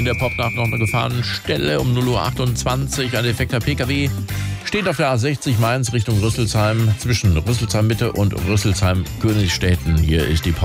In der Popnacht noch eine Gefahrenstelle um 0:28 Uhr. Ein defekter PKW steht auf der A60 Mainz Richtung Rüsselsheim zwischen Rüsselsheim Mitte und Rüsselsheim Königstetten. Hier ist die